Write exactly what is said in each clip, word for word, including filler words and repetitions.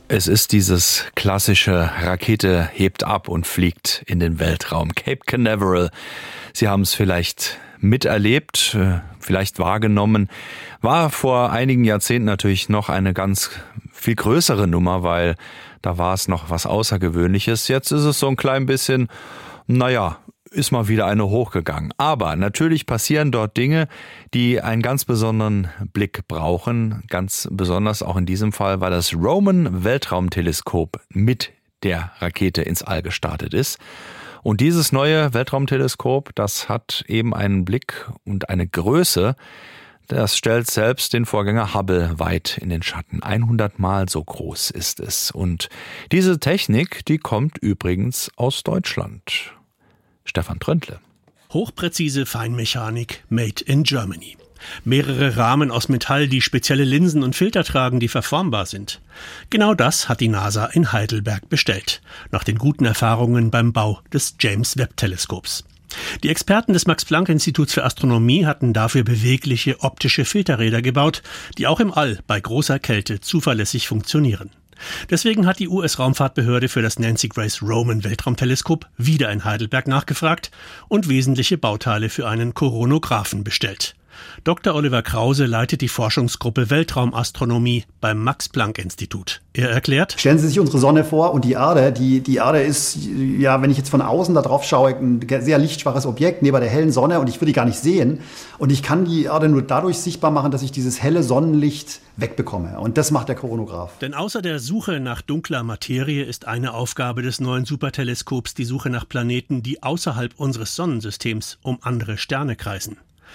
Es ist dieses klassische Rakete hebt ab und fliegt in den Weltraum. Cape Canaveral, Sie haben es vielleicht miterlebt, vielleicht wahrgenommen, war vor einigen Jahrzehnten natürlich noch eine ganz viel größere Nummer, weil da war es noch was Außergewöhnliches. Jetzt ist es so ein klein bisschen, naja, ist mal wieder eine hochgegangen. Aber natürlich passieren dort Dinge, die einen ganz besonderen Blick brauchen. Ganz besonders auch in diesem Fall, weil das Roman-Weltraumteleskop mit der Rakete ins All gestartet ist. Und dieses neue Weltraumteleskop, das hat eben einen Blick und eine Größe, das stellt selbst den Vorgänger Hubble weit in den Schatten. hundert Mal so groß ist es. Und diese Technik, die kommt übrigens aus Deutschland. Stefan Tröntle. Hochpräzise Feinmechanik made in Germany. Mehrere Rahmen aus Metall, die spezielle Linsen und Filter tragen, die verformbar sind. Genau das hat die NASA in Heidelberg bestellt, nach den guten Erfahrungen beim Bau des James-Webb-Teleskops. Die Experten des Max-Planck-Instituts für Astronomie hatten dafür bewegliche optische Filterräder gebaut, die auch im All bei großer Kälte zuverlässig funktionieren. Deswegen hat die U S-Raumfahrtbehörde für das Nancy Grace Roman Weltraumteleskop wieder in Heidelberg nachgefragt und wesentliche Bauteile für einen Koronographen bestellt. Doktor Oliver Krause leitet die Forschungsgruppe Weltraumastronomie beim Max-Planck-Institut. Er erklärt: Stellen Sie sich unsere Sonne vor und die Erde. Die, die Erde ist, ja, wenn ich jetzt von außen da drauf schaue, ein sehr lichtschwaches Objekt neben der hellen Sonne und ich würde die gar nicht sehen. Und ich kann die Erde nur dadurch sichtbar machen, dass ich dieses helle Sonnenlicht wegbekomme. Und das macht der Koronograph. Denn außer der Suche nach dunkler Materie ist eine Aufgabe des neuen Superteleskops die Suche nach Planeten, die außerhalb unseres Sonnensystems um andere Sterne kreisen.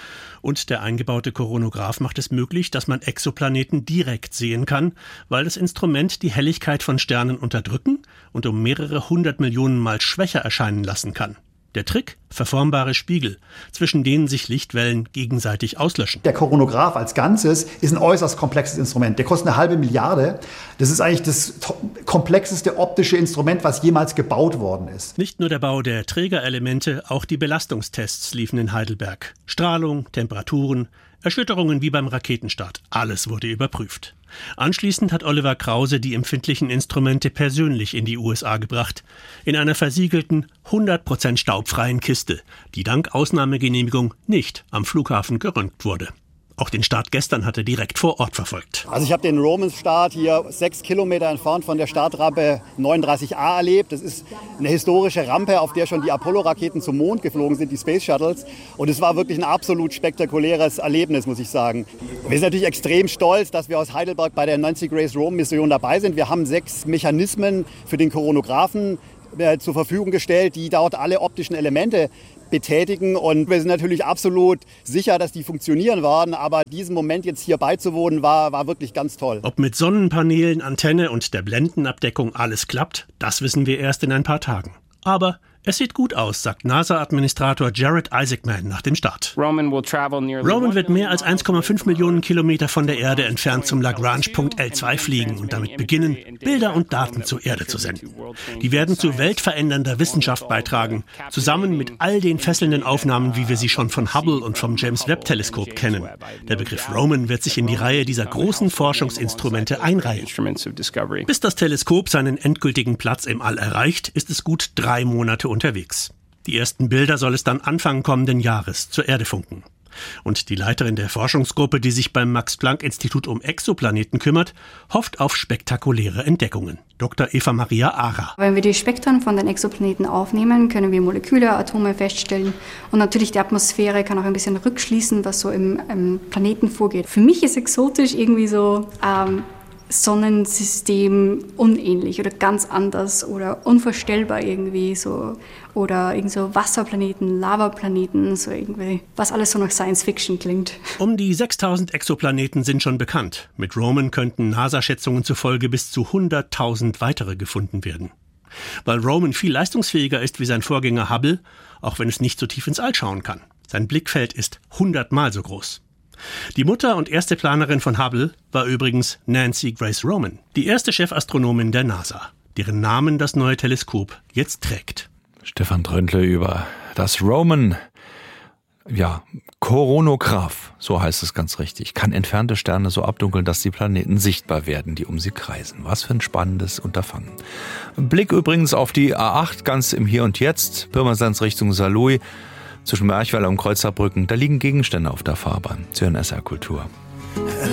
Und der eingebaute Koronograph macht es möglich, dass man Exoplaneten direkt sehen kann, weil das Instrument die Helligkeit von Sternen unterdrücken und um mehrere hundert Millionen Mal schwächer erscheinen lassen kann. Der Trick? Verformbare Spiegel, zwischen denen sich Lichtwellen gegenseitig auslöschen. Der Koronograph als Ganzes ist ein äußerst komplexes Instrument. Der kostet eine halbe Milliarde. Das ist eigentlich das komplexeste optische Instrument, was jemals gebaut worden ist. Nicht nur der Bau der Trägerelemente, auch die Belastungstests liefen in Heidelberg. Strahlung, Temperaturen, Erschütterungen wie beim Raketenstart. Alles wurde überprüft. Anschließend hat Oliver Krause die empfindlichen Instrumente persönlich in die U S A gebracht. In einer versiegelten, hundert Prozent staubfreien Kiste, die dank Ausnahmegenehmigung nicht am Flughafen geröntgt wurde. Auch den Start gestern hat er direkt vor Ort verfolgt. Also ich habe den Roman-Start hier sechs Kilometer entfernt von der Startrampe neununddreißig A erlebt. Das ist eine historische Rampe, auf der schon die Apollo-Raketen zum Mond geflogen sind, die Space Shuttles. Und es war wirklich ein absolut spektakuläres Erlebnis, muss ich sagen. Wir sind natürlich extrem stolz, dass wir aus Heidelberg bei der Nancy Grace Roman-Mission dabei sind. Wir haben sechs Mechanismen für den Koronographen äh, zur Verfügung gestellt, die dort alle optischen Elemente betätigen, und wir sind natürlich absolut sicher, dass die funktionieren werden, aber diesem Moment jetzt hier beizuwohnen, war, war wirklich ganz toll. Ob mit Sonnenpaneelen, Antenne und der Blendenabdeckung alles klappt, das wissen wir erst in ein paar Tagen. Aber es sieht gut aus, sagt NASA-Administrator Jared Isaacman nach dem Start. Roman wird mehr als eins Komma fünf Millionen Kilometer von der Erde entfernt zum Lagrange-Punkt L zwei fliegen und damit beginnen, Bilder und Daten zur Erde zu senden. Die werden zu weltverändernder Wissenschaft beitragen, zusammen mit all den fesselnden Aufnahmen, wie wir sie schon von Hubble und vom James-Webb-Teleskop kennen. Der Begriff Roman wird sich in die Reihe dieser großen Forschungsinstrumente einreihen. Bis das Teleskop seinen endgültigen Platz im All erreicht, ist es gut drei Monate unterwegs. Die ersten Bilder soll es dann Anfang kommenden Jahres zur Erde funken. Und die Leiterin der Forschungsgruppe, die sich beim Max-Planck-Institut um Exoplaneten kümmert, hofft auf spektakuläre Entdeckungen. Doktor Eva Maria Ara. Wenn wir die Spektren von den Exoplaneten aufnehmen, können wir Moleküle, Atome feststellen. Und natürlich die Atmosphäre kann auch ein bisschen rückschließen, was so im, im Planeten vorgeht. Für mich ist exotisch irgendwie so ähm, Sonnensystem unähnlich oder ganz anders oder unvorstellbar irgendwie so, oder irgend so Wasserplaneten, Lavaplaneten, so irgendwie, was alles so nach Science Fiction klingt. Um die sechstausend Exoplaneten sind schon bekannt. Mit Roman könnten NASA-Schätzungen zufolge bis zu hunderttausend weitere gefunden werden. Weil Roman viel leistungsfähiger ist wie sein Vorgänger Hubble, auch wenn es nicht so tief ins All schauen kann. Sein Blickfeld ist hundertmal so groß. Die Mutter und erste Planerin von Hubble war übrigens Nancy Grace Roman, die erste Chefastronomin der NASA, deren Namen das neue Teleskop jetzt trägt. Stefan Tröntle über das Roman, ja, Koronograph, so heißt es ganz richtig, kann entfernte Sterne so abdunkeln, dass die Planeten sichtbar werden, die um sie kreisen. Was für ein spannendes Unterfangen. Blick übrigens auf die A acht ganz im Hier und Jetzt, Pirmasens Richtung Saarlouis, zwischen Merchweiler und Kreuzerbrücken. Da liegen Gegenstände auf der Fahrbahn. Sie hören S R Kultur.